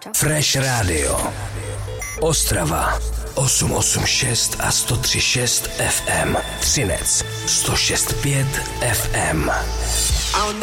Fresh Radio Ostrava 886 a 103.6 FM, Třinec 106.5 FM.